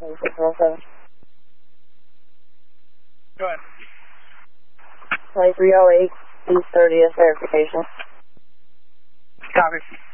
2617. Go ahead. 2308, East 30th verification. Copy.